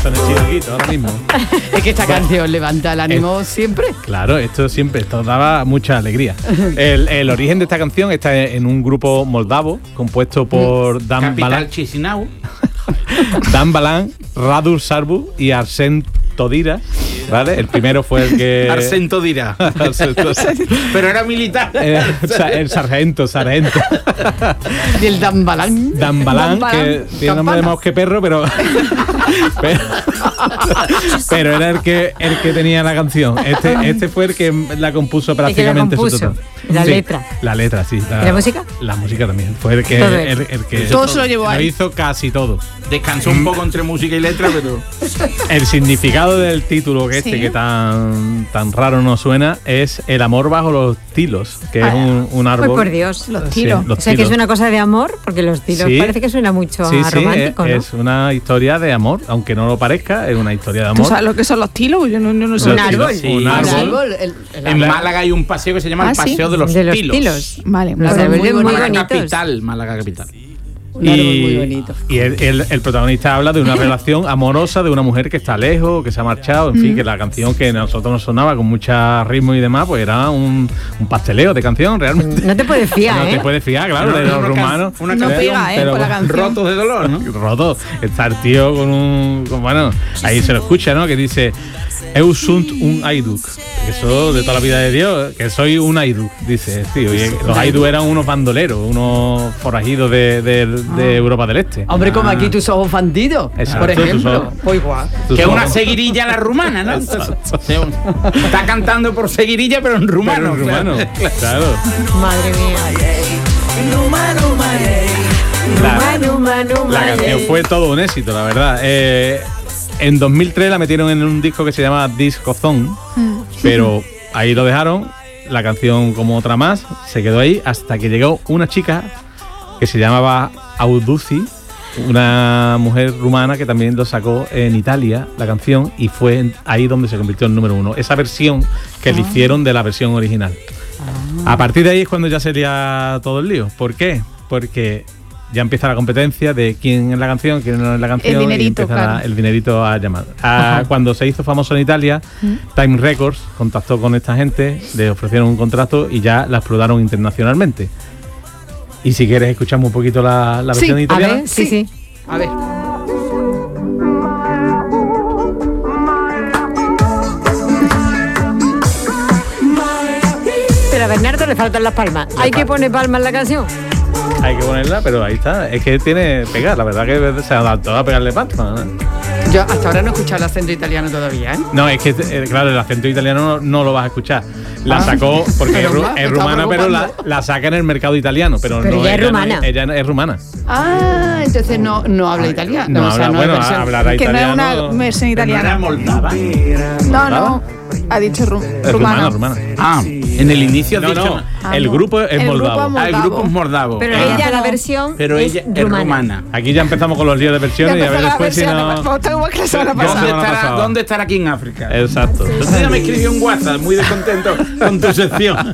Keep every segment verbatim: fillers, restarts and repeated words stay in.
en el chiringuito ahora mismo. Es que esta canción levanta el ánimo es, siempre. Claro, esto siempre, esto daba mucha alegría. El, el origen de esta canción está en un grupo moldavo compuesto por Dan Capital Balan, Chisinau. Dan Balan, Radu Sarbu y Arsen Todira, ¿vale? El primero fue el que... Arsen Todira. Pero era militar. Eh, o sea, el sargento, sargento. Y el Dan Balan. Dan Balan, que tiene nombre de mosque perro, pero... pero, pero era el que el que tenía la canción. Este, este fue el que la compuso prácticamente el que la compuso. Su La sí, letra. La letra, sí. La, ¿Y la música? La música también. Fue el que, Todo el, el que todo se lo llevó ahí. hizo casi todo. Descansó un poco entre música y letra, pero... El significado del título que este, Sí. que tan, tan raro nos suena, es el amor bajo los tilos, que Ah, es un, un árbol. Pues por Dios. Los Sí, tiros. los O sea, que tilos. es una cosa de amor, porque los tiros Sí. parece que suena mucho Sí, a sí, romántico, es, ¿no? es una historia de amor, aunque no lo parezca, es una historia de ¿Tú amor. sabes lo que son los tilos? Yo no, yo no sé. Un Los tilos, árbol. sí, Un un El árbol. árbol, el- el En árbol. Málaga hay un paseo que se llama Ah, el sí. Paseo de los de los Tilos. tilos. Vale, Los pues árboles muy muy bonito. Málaga bonitos. capital, Málaga capital. Un árbol muy bonito. Y el, el- el protagonista habla de una relación amorosa de una mujer que está lejos, que se ha marchado, en fin, que la canción que a nosotros nos sonaba con mucho ritmo y demás, pues era un, un pasteleo de canción realmente. No te puedes fiar, No ¿eh? te puedes fiar, claro, de los Una rumanos. can- una No canción, pega, ¿eh? pero Con la bueno, canción. Rotos de dolor, ¿no? Roto. Está el tío con un... con- bueno, ahí se lo escucha, ¿no? Que dice... Eu sunt un Aiduk. Eso de toda la vida de Dios, que soy un Aiduk, dice el tío. Y los Aiduk eran unos bandoleros, unos forajidos de, de- de Europa del Este. Hombre, como aquí tus ojos bandidos, Exacto, por tus ejemplo. ojos. Pues igual. Tus Que es una ojos. seguirilla la rumana, ¿no? Entonces, se- está cantando por seguirilla, pero en rumano. Pero en rumano, claro. Madre mía. La, Numa, numa, la canción fue todo un éxito, la verdad. Eh, en dos mil tres la metieron en un disco que se llama Disco Zone, pero ahí lo dejaron. La canción, como otra más, se quedó ahí hasta que llegó una chica que se llamaba Auduzi, una mujer rumana que también lo sacó en Italia, la canción, y fue ahí donde se convirtió en número uno. Esa versión que le hicieron de la versión original. A partir de ahí es cuando ya sería todo el lío. ¿Por qué? Porque ya empieza la competencia de quién es la canción, quién no es la canción. El dinerito, y empieza claro. el dinerito a llamar. A, cuando se hizo famoso en Italia, Time Records contactó con esta gente, le ofrecieron un contrato y ya la explotaron internacionalmente. Y si quieres escuchamos un poquito la, la Sí, versión A italiana. ver, sí, sí. A ver. Pero a Bernardo le faltan las palmas. Hay que poner palmas en la canción. Hay que ponerla, pero ahí está. Es que tiene pegar, la verdad que se adaptó a pegarle palma, ¿no? Yo hasta ahora no he escuchado el acento italiano todavía, ¿eh? No, es que, eh, claro, el acento italiano no, no lo vas a escuchar. La Ah. sacó porque Pero es, ru- más, me es estaba rumana, pero la, preocupando. la saca en el mercado italiano. Pero, Pero no, ella es ella rumana. No, ella no- es rumana. Ah, entonces no, no habla italiano. No, o sea, habla, no es bueno, versión- hablará Que no es italiano. una versión ¿No era italiana. moldava? No, no. Ha dicho ru- Es rumana, rumano. rumana. Ah, en el inicio has No, dicho... no, Ah, el no. grupo es El grupo moldavo. es Ah, el grupo es moldavo. Pero Ah, ella, la no. versión pero es ella es rumana. rumana. Aquí ya empezamos con los líos de versiones y a ver después si no... Igual que la semana ¿Dónde pasada. ¿Dónde semana estará, pasada. ¿Dónde estará aquí en África? Exacto. Entonces ya me escribió un WhatsApp muy descontento con tu sección.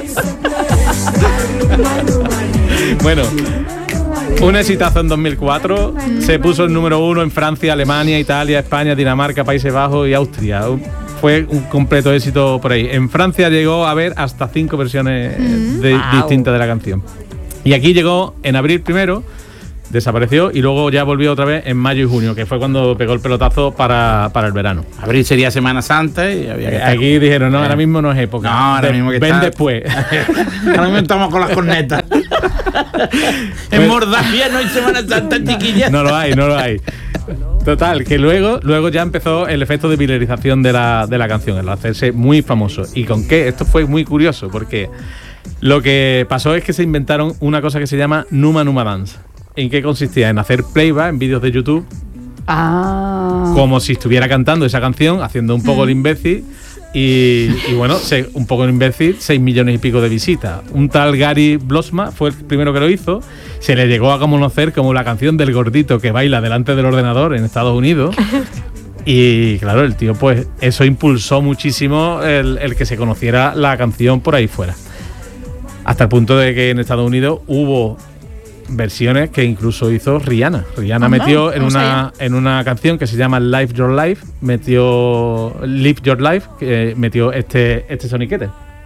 Bueno, un exitazo en dos mil cuatro. Se puso el número uno en Francia, Alemania, Italia, España, Dinamarca, Países Bajos y Austria. Fue un completo éxito por ahí. En Francia llegó a haber hasta cinco versiones de- Wow. distintas de la canción. Y aquí llegó en abril primero, desapareció y luego ya volvió otra vez en mayo y junio, que fue cuando pegó el pelotazo para, para el verano. Abril sería Semana Santa y había que estar- Aquí dijeron, no, ahora mismo no es época. No, ahora Ven- mismo que ven está- después. Ahora mismo estamos con las cornetas. En Mordavia no hay Semana Santa, chiquillas. No lo hay, no lo hay. Total, que luego, luego ya empezó el efecto de viralización de la, de la canción, el hacerse muy famoso. ¿Y con qué? Esto fue muy curioso, porque lo que pasó es que se inventaron una cosa que se llama Numa Numa Dance. ¿En qué consistía? En hacer playback en vídeos de YouTube, Ah. como si estuviera cantando esa canción, haciendo un poco el imbécil. Y, y bueno, se- un poco el imbécil, seis millones y pico de visitas. Un tal Gary Blosma fue el primero que lo hizo. Se le llegó a conocer como la canción del gordito que baila delante del ordenador en Estados Unidos. Y claro, el tío, pues eso impulsó muchísimo el, el que se conociera la canción por ahí fuera. Hasta el punto de que en Estados Unidos hubo versiones que incluso hizo Rihanna. Rihanna Anda, metió en no una, en una canción que se llama Live Your Life, metió Live Your Life, que metió este, este soniquete.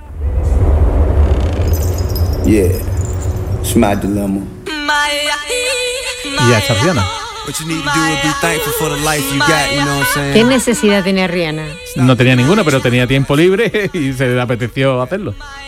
Yeah, it's my dilemma. Y ya está Rihanna. ¿Qué necesidad tenía Rihanna? No tenía ninguna, pero tenía tiempo libre y se le apeteció hacerlo.